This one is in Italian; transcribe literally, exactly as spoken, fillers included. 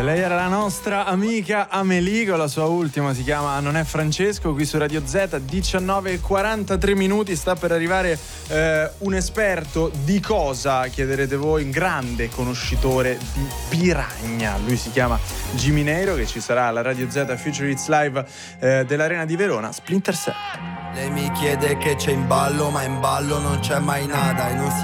lei era la nostra amica Amélie con la sua ultima, si chiama Non è Francesco, qui su Radio Z. Diciannove e quarantatré minuti, sta per arrivare eh, un esperto di cosa, chiederete voi, un grande conoscitore di Piranha. Lui si chiama Giminero, che ci sarà alla Radio Z Future Hits Live eh, dell'Arena di Verona, Splinter Cell. Lei mi chiede che c'è in ballo, ma in ballo non c'è mai nada e non si